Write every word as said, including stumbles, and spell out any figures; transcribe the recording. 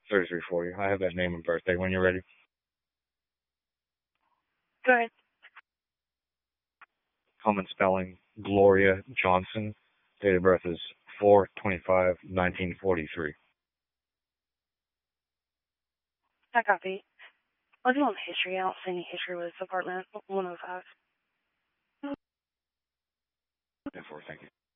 thirty-three for you. I have that name and birthday when you're ready. Go ahead. Common spelling, Gloria Johnson. Date of birth is four twenty-five nineteen forty-three. I copy. I'll do on history. I don't see any history with apartment one oh five. ten four, thank you.